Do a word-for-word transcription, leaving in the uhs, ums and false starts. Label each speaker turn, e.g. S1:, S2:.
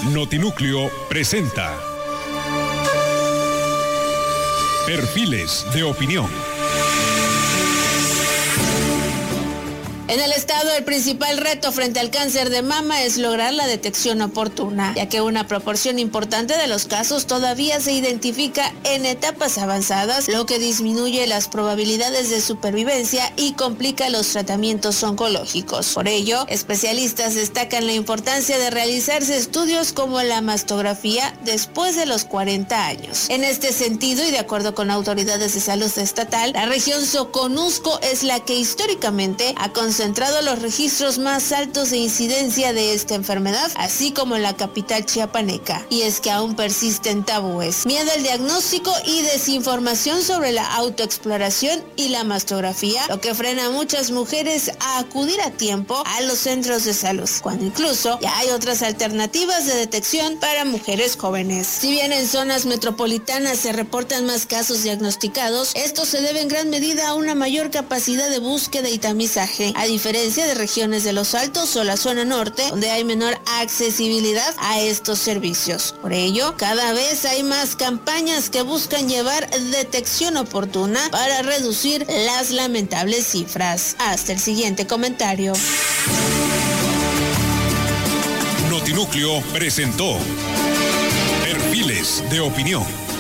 S1: Notinúcleo presenta Perfiles de Opinión.
S2: En el estado, el principal reto frente al cáncer de mama es lograr la detección oportuna, ya que una proporción importante de los casos todavía se identifica en etapas avanzadas, lo que disminuye las probabilidades de supervivencia y complica los tratamientos oncológicos. Por ello, especialistas destacan la importancia de realizarse estudios como la mastografía después de los cuarenta años. En este sentido, y de acuerdo con autoridades de salud estatal, la región Soconusco es la que históricamente ha concentrado los registros más altos de incidencia de esta enfermedad, así como la capital chiapaneca. Y es que aún persisten tabúes, miedo al diagnóstico y desinformación sobre la autoexploración y la mastografía, lo que frena a muchas mujeres a acudir a tiempo a los centros de salud, cuando incluso ya hay otras alternativas de detección para mujeres jóvenes. Si bien en zonas metropolitanas se reportan más casos diagnosticados, esto se debe en gran medida a una mayor capacidad de búsqueda y tamizaje, a diferencia de regiones de los Altos o la zona norte, donde hay menor accesibilidad a estos servicios. Por ello, cada vez hay más campañas que buscan llevar detección oportuna para reducir las lamentables cifras. Hasta el siguiente comentario.
S1: Notinúcleo presentó Perfiles de Opinión.